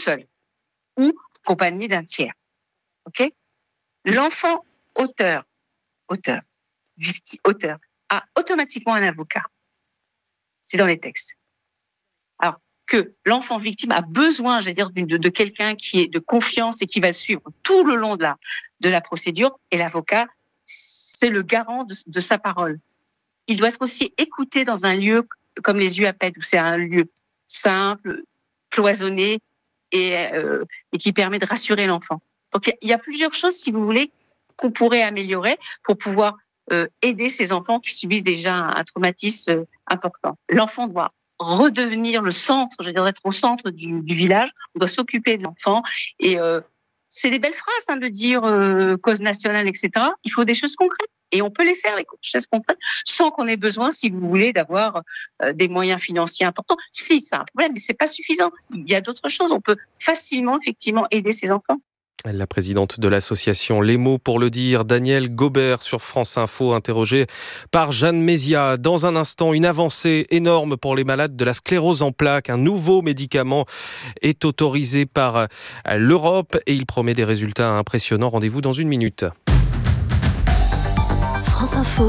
seul ou accompagné d'un tiers. Ok ? L'enfant auteur a automatiquement un avocat. C'est dans les textes. Alors que l'enfant victime a besoin, de quelqu'un qui est de confiance et qui va le suivre tout le long de la procédure. Et l'avocat, c'est le garant de sa parole. Il doit être aussi écouté dans un lieu comme les UAPED, où c'est un lieu simple, cloisonné et qui permet de rassurer l'enfant. Donc il y a plusieurs choses, si vous voulez, qu'on pourrait améliorer pour pouvoir aider ces enfants qui subissent déjà un traumatisme important. L'enfant doit redevenir le centre, être au centre du village. On doit s'occuper de l'enfant. Et c'est des belles phrases de dire cause nationale, etc. Il faut des choses concrètes. Et on peut les faire, les choses concrètes, sans qu'on ait besoin, si vous voulez, d'avoir des moyens financiers importants. Si, c'est un problème, mais c'est pas suffisant. Il y a d'autres choses. On peut facilement, effectivement, aider ces enfants. La présidente de l'association Les mots pour le dire, Danielle Gobert sur France Info, interrogée par Jeanne Mézia. Dans un instant, une avancée énorme pour les malades de la sclérose en plaques. Un nouveau médicament est autorisé par l'Europe et il promet des résultats impressionnants. Rendez-vous dans une minute. France Info.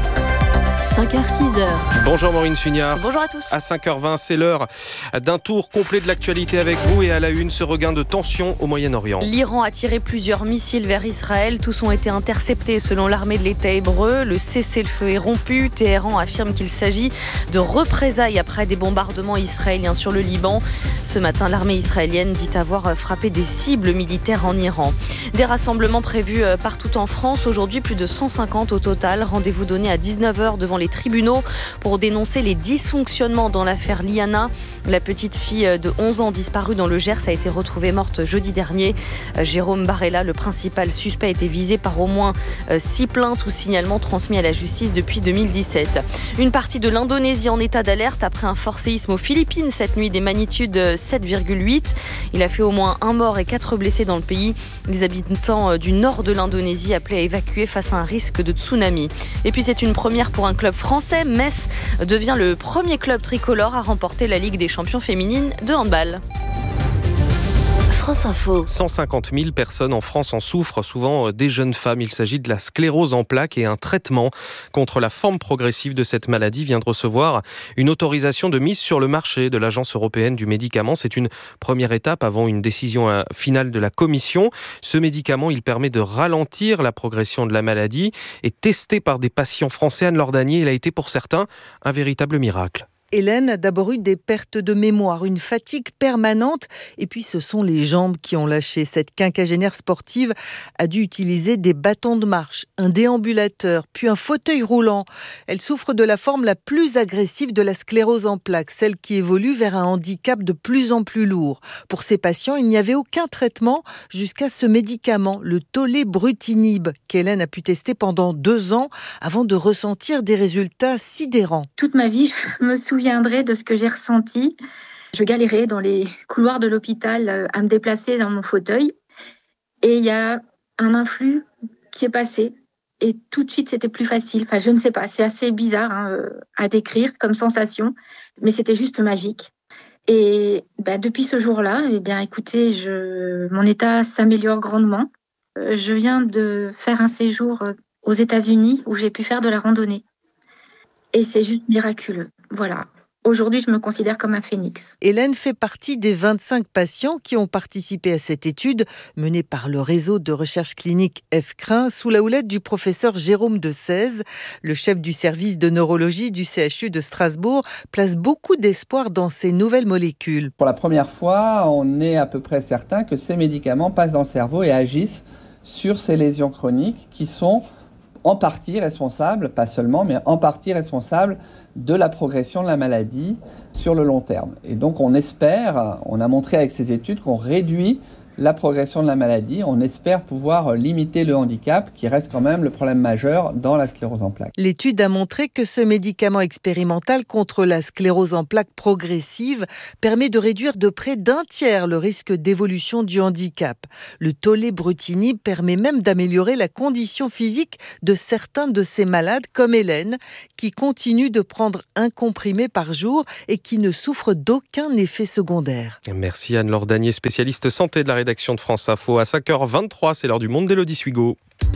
5h-6h. Bonjour Maureen Sugnard. Bonjour à tous. À 5h20, c'est l'heure d'un tour complet de l'actualité avec vous et à la une, ce regain de tension au Moyen-Orient. L'Iran a tiré plusieurs missiles vers Israël. Tous ont été interceptés selon l'armée de l'État hébreu. Le cessez-le-feu est rompu. Téhéran affirme qu'il s'agit de représailles après des bombardements israéliens sur le Liban. Ce matin, l'armée israélienne dit avoir frappé des cibles militaires en Iran. Des rassemblements prévus partout en France. Aujourd'hui, plus de 150 au total. Rendez-vous donné à 19h devant les tribunaux pour dénoncer les dysfonctionnements dans l'affaire Liana. La petite fille de 11 ans disparue dans le Gers a été retrouvée morte jeudi dernier. Jérôme Barella, le principal suspect, a été visé par au moins 6 plaintes ou signalements transmis à la justice depuis 2017. Une partie de l'Indonésie en état d'alerte après un fort séisme aux Philippines cette nuit des magnitudes 7,8. Il a fait au moins 1 mort et 4 blessés dans le pays. Les habitants du nord de l'Indonésie appelaient à évacuer face à un risque de tsunami. Et puis c'est une première pour un club français. Metz devient le premier club tricolore à remporter la Ligue des champions féminines de handball. France Info. 150 000 personnes en France en souffrent, souvent des jeunes femmes. Il s'agit de la sclérose en plaques et un traitement contre la forme progressive de cette maladie vient de recevoir une autorisation de mise sur le marché de l'Agence européenne du médicament. C'est une première étape avant une décision finale de la Commission. Ce médicament, il permet de ralentir la progression de la maladie et testé par des patients français. Anne-Laure Danier, il a été pour certains un véritable miracle. Hélène a d'abord eu des pertes de mémoire, une fatigue permanente et puis ce sont les jambes qui ont lâché. Cette quinquagénaire sportive a dû utiliser des bâtons de marche, un déambulateur, puis un fauteuil roulant. Elle souffre de la forme la plus agressive de la sclérose en plaques, celle qui évolue vers un handicap de plus en plus lourd. Pour ces patients, il n'y avait aucun traitement jusqu'à ce médicament, le tolebrutinib, qu'Hélène a pu tester pendant 2 ans avant de ressentir des résultats sidérants. Toute ma vie, je me souviendrai de ce que j'ai ressenti. Je galérais dans les couloirs de l'hôpital à me déplacer dans mon fauteuil. Et il y a un influx qui est passé. Et tout de suite, c'était plus facile. Enfin, je ne sais pas, c'est assez bizarre à décrire comme sensation. Mais c'était juste magique. Et depuis ce jour-là, écoutez, mon état s'améliore grandement. Je viens de faire un séjour aux États-Unis où j'ai pu faire de la randonnée. Et c'est juste miraculeux. Voilà. Aujourd'hui, je me considère comme un phénix. Hélène fait partie des 25 patients qui ont participé à cette étude menée par le réseau de recherche clinique FCRIN sous la houlette du professeur Jérôme de Sèze. Le chef du service de neurologie du CHU de Strasbourg place beaucoup d'espoir dans ces nouvelles molécules. Pour la première fois, on est à peu près certain que ces médicaments passent dans le cerveau et agissent sur ces lésions chroniques qui sont en partie responsables, pas seulement, mais en partie responsables de la progression de la maladie sur le long terme. Et donc on espère, on a montré avec ces études qu'on réduit la progression de la maladie. On espère pouvoir limiter le handicap, qui reste quand même le problème majeur dans la sclérose en plaques. L'étude a montré que ce médicament expérimental contre la sclérose en plaques progressive permet de réduire de près d'un tiers le risque d'évolution du handicap. Le tolebrutinib permet même d'améliorer la condition physique de certains de ces malades, comme Hélène, qui continue de prendre un comprimé par jour et qui ne souffre d'aucun effet secondaire. Merci Anne-Laure Danier, spécialiste santé de la rédaction de France Info. À 5h23, c'est l'heure du monde d'Élodie Suigo.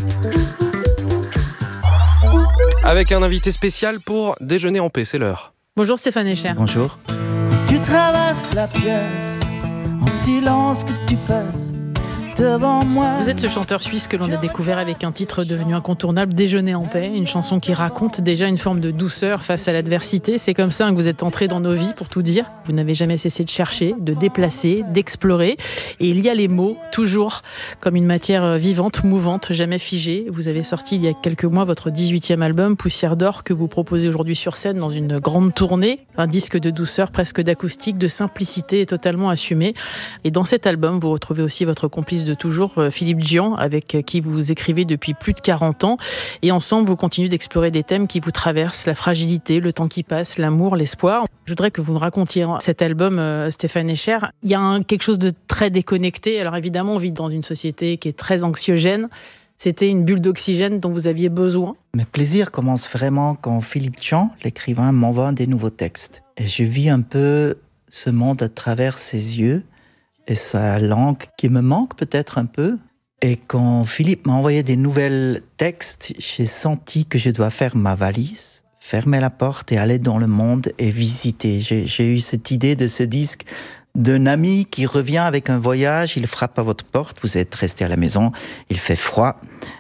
Avec un invité spécial pour Déjeuner en paix, c'est l'heure. Bonjour Stéphane Echer. Bonjour. Quand tu traverses la pièce, en silence que tu passes devant moi. Vous êtes ce chanteur suisse que l'on a découvert avec un titre devenu incontournable, Déjeuner en paix, une chanson qui raconte déjà une forme de douceur face à l'adversité. C'est comme ça que vous êtes entré dans nos vies, pour tout dire. Vous n'avez jamais cessé de chercher, de déplacer, d'explorer. Et il y a les mots, toujours comme une matière vivante, mouvante, jamais figée. Vous avez sorti il y a quelques mois votre 18e album, Poussière d'or, que vous proposez aujourd'hui sur scène dans une grande tournée. Un disque de douceur, presque d'acoustique, de simplicité et totalement assumé. Et dans cet album, vous retrouvez aussi votre complice de toujours, Philippe Djian, avec qui vous écrivez depuis plus de 40 ans. Et ensemble, vous continuez d'explorer des thèmes qui vous traversent, la fragilité, le temps qui passe, l'amour, l'espoir. Je voudrais que vous nous racontiez cet album, Stéphane Echer. Il y a quelque chose de très déconnecté. Alors évidemment, on vit dans une société qui est très anxiogène. C'était une bulle d'oxygène dont vous aviez besoin. Mes plaisirs commencent vraiment quand Philippe Djian, l'écrivain, m'envoie des nouveaux textes. Et je vis un peu ce monde à travers ses yeux et sa langue qui me manque peut-être un peu. Et quand Philippe m'a envoyé des nouveaux textes, j'ai senti que je dois faire ma valise, fermer la porte et aller dans le monde et visiter. J'ai eu cette idée de ce disque d'un ami qui revient avec un voyage, il frappe à votre porte, vous êtes resté à la maison, il fait froid.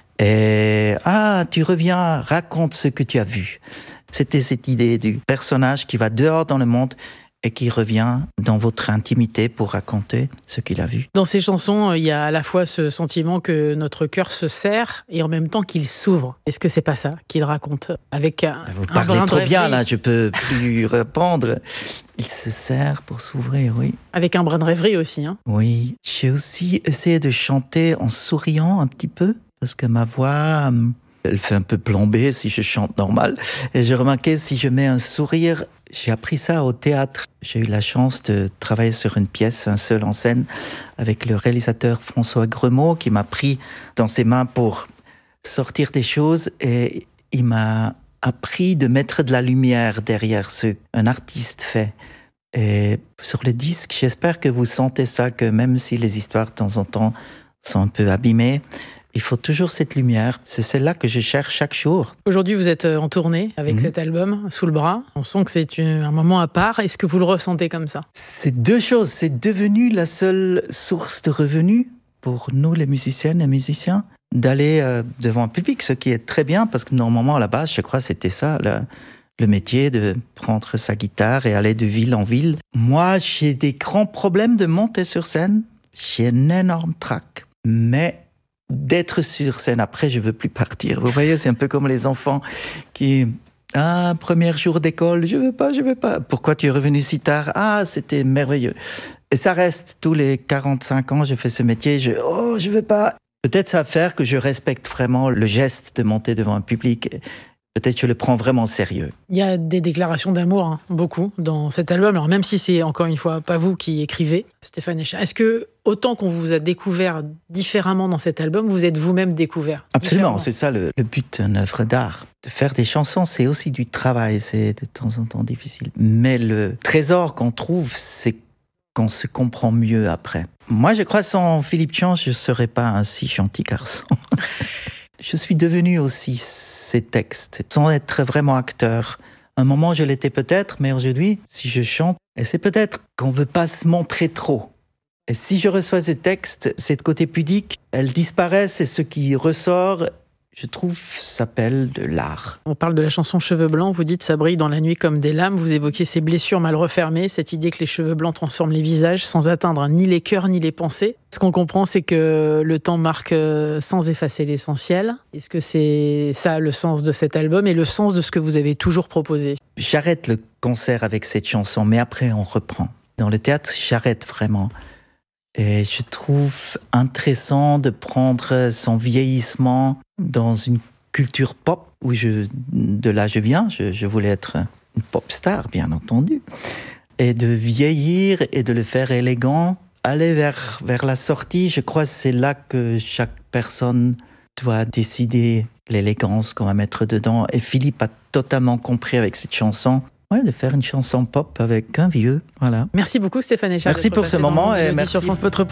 Et tu reviens, raconte ce que tu as vu. C'était cette idée du personnage qui va dehors dans le monde et qui revient dans votre intimité pour raconter ce qu'il a vu. Dans ces chansons, il y a à la fois ce sentiment que notre cœur se serre et en même temps qu'il s'ouvre. Est-ce que c'est pas ça qu'il raconte avec Vous parlez trop bien, là, je peux plus répondre. Il se serre pour s'ouvrir, oui. Avec un brin de rêverie aussi, hein. Oui, j'ai aussi essayé de chanter en souriant un petit peu, parce que ma voix, elle fait un peu plomber si je chante normal. Et j'ai remarqué, si je mets un sourire, j'ai appris ça au théâtre. J'ai eu la chance de travailler sur une pièce, un seul en scène, avec le réalisateur François Gremaud, qui m'a pris dans ses mains pour sortir des choses. Et il m'a appris de mettre de la lumière derrière ce qu'un artiste fait. Et sur le disque, j'espère que vous sentez ça, que même si les histoires de temps en temps sont un peu abîmées, il faut toujours cette lumière. C'est celle-là que je cherche chaque jour. Aujourd'hui, vous êtes en tournée avec cet album sous le bras. On sent que c'est un moment à part. Est-ce que vous le ressentez comme ça ? C'est deux choses. C'est devenu la seule source de revenus pour nous, les musiciennes et musiciens, d'aller devant un public, ce qui est très bien, parce que normalement, à la base, je crois que c'était ça, le métier de prendre sa guitare et aller de ville en ville. Moi, j'ai des grands problèmes de monter sur scène. J'ai un énorme trac. Mais d'être sur scène, après, je veux plus partir. Vous voyez, c'est un peu comme les enfants qui... premier jour d'école, je veux pas. Pourquoi tu es revenu si tard ? C'était merveilleux. Et ça reste, tous les 45 ans, je fais ce métier, je veux pas. Peut-être ça va faire que je respecte vraiment le geste de monter devant un public. Peut-être que je le prends vraiment sérieux. Il y a des déclarations d'amour, beaucoup, dans cet album. Alors même si c'est, encore une fois, pas vous qui écrivez, Stéphane Echer, est-ce que, autant qu'on vous a découvert différemment dans cet album, vous êtes vous-même découvert ? Absolument, c'est ça le but d'une œuvre d'art. De faire des chansons, c'est aussi du travail, c'est de temps en temps difficile. Mais le trésor qu'on trouve, c'est qu'on se comprend mieux après. Moi, je crois que sans Philippe Djian, je ne serais pas un si gentil garçon. Je suis devenu aussi ces textes, sans être vraiment acteur. Un moment, je l'étais peut-être, mais aujourd'hui, si je chante, et c'est peut-être qu'on ne veut pas se montrer trop. Et si je reçois ce texte, cette côté pudique, elle disparaît, et ce qui ressort, je trouve, s'appelle de l'art. On parle de la chanson Cheveux blancs, vous dites ça brille dans la nuit comme des lames, vous évoquez ces blessures mal refermées, cette idée que les cheveux blancs transforment les visages sans atteindre ni les cœurs ni les pensées. Ce qu'on comprend, c'est que le temps marque sans effacer l'essentiel. Est-ce que c'est ça le sens de cet album et le sens de ce que vous avez toujours proposé ? J'arrête le concert avec cette chanson, mais après on reprend. Dans le théâtre, j'arrête vraiment. Et je trouve intéressant de prendre son vieillissement dans une culture pop où de là je viens. Je voulais être une pop star, bien entendu. Et de vieillir et de le faire élégant, aller vers la sortie, je crois que c'est là que chaque personne doit décider l'élégance qu'on va mettre dedans. Et Philippe a totalement compris avec cette chanson. De faire une chanson pop avec un vieux, voilà. Merci beaucoup Stéphane Echa. Merci pour ce moment et merci sur France. Votre